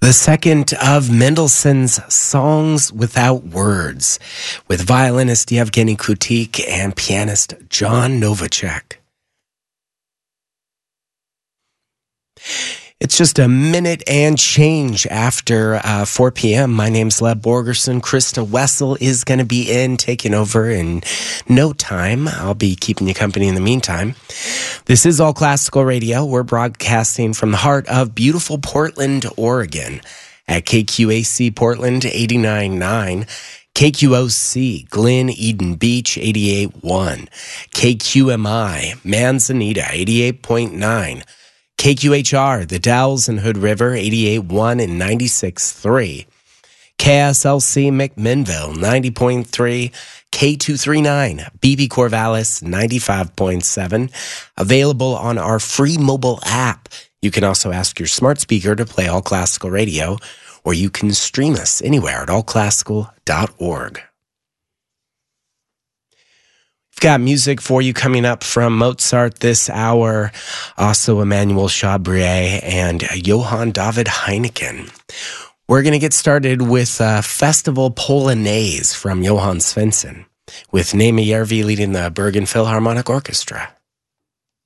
The second of Mendelssohn's Songs Without Words, with violinist Yevgeny Kutik and pianist John Novacek. It's just a minute and change after 4 p.m. My name's Leb Borgerson. Krista Wessel is going to be in, taking over in no time. I'll be keeping you company in the meantime. This is All Classical Radio. We're broadcasting from the heart of beautiful Portland, Oregon at KQAC Portland 89.9. KQOC, Glen Eden Beach, 88.1. KQMI, Manzanita, 88.9. KQHR, The Dalles and Hood River, 88.1 and 96.3. KSLC McMinnville, 90.3. K239, BB Corvallis, 95.7. Available on our free mobile app. You can also ask your smart speaker to play All Classical Radio, or you can stream us anywhere at allclassical.org. We've got music for you coming up from Mozart this hour, also Emmanuel Chabrier and Johann David Heineken. We're going to get started with Festival Polonaise from Johann Svensson, with Naima Järvi leading the Bergen Philharmonic Orchestra.